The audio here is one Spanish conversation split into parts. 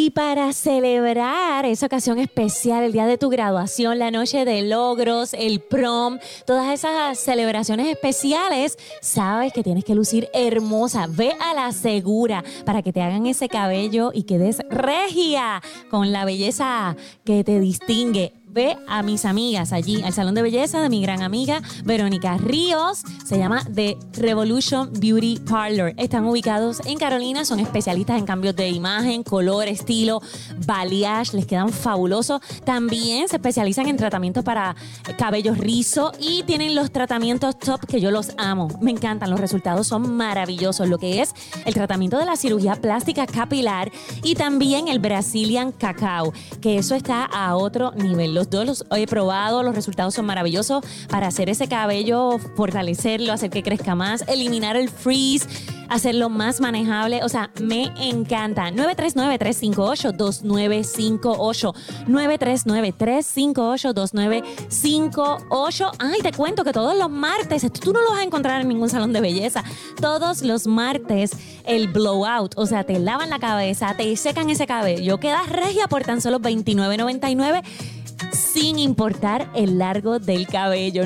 Y para celebrar esa ocasión especial, el día de tu graduación, la noche de logros, el prom, todas esas celebraciones especiales, sabes que tienes que lucir hermosa. Ve a La Segura para que te hagan ese cabello y quedes regia con la belleza que te distingue. Ve a mis amigas allí, al salón de belleza de mi gran amiga Verónica Ríos. Se llama The Revolution Beauty Parlor. Están ubicados en Carolina, son especialistas en cambios de imagen, color, estilo, balayage, les quedan fabulosos. También se especializan en tratamientos para cabello rizo y tienen los tratamientos top que yo los amo. Me encantan, los resultados son maravillosos. Lo que es el tratamiento de la cirugía plástica capilar y también el Brazilian Cacao, que eso está a otro nivel. Los dos los he probado, los resultados son maravillosos para hacer ese cabello, fortalecerlo, hacer que crezca más, eliminar el frizz, hacerlo más manejable. O sea, me encanta. 939-358-2958. 939-358-2958. Ay, te cuento que todos los martes, esto tú no lo vas a encontrar en ningún salón de belleza. Todos los martes el blowout, o sea, te lavan la cabeza, te secan ese cabello, quedas regia por tan solo $29.99. Sin importar el largo del cabello.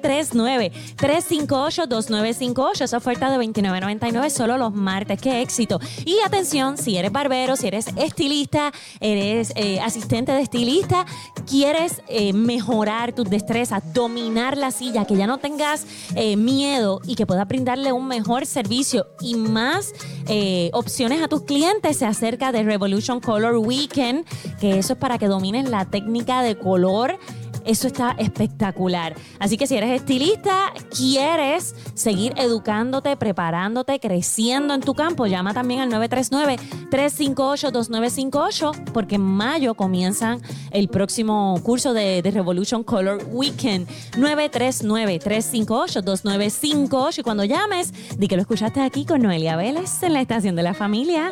939-358-2958. Esa oferta de $29.99 solo los martes. ¡Qué éxito! Y atención, si eres barbero, si eres estilista, eres asistente de estilista, quieres mejorar tus destrezas, dominar la silla, que ya no tengas miedo y que puedas brindarle un mejor servicio y más opciones a tus clientes, se acerca de Revolution Color Weekend, que eso es para que domines la técnica de color. Eso está espectacular. Así que si eres estilista, quieres seguir educándote, preparándote, creciendo en tu campo, llama también al 939-358-2958 porque en mayo comienzan el próximo curso de Revolution Color Weekend. 939-358-2958 y cuando llames, di que lo escuchaste aquí con Noelia Vélez en la Estación de la Familia.